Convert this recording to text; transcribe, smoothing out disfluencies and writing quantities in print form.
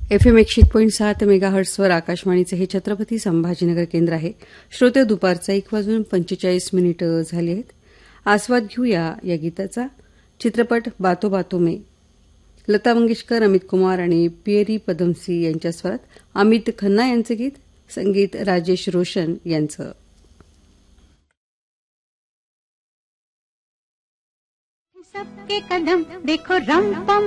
FM 100.7 मेगाहर्ट्झवर आकाशवाणीचे हे छत्रपती संभाजीनगर केंद्र आहे. श्रोते दुपारचा 1:45 झाली आहेत. आस्वाद घेऊया या गीताचा. चित्रपट बातो बातो में. लता मंगेशकर, अमित कुमार आणि पियरी पदमसी यांच्या स्वरात अमित खन्ना यांचे गीत, संगीत राजेश रोशन यांचं. सबके कदम देखो रम पम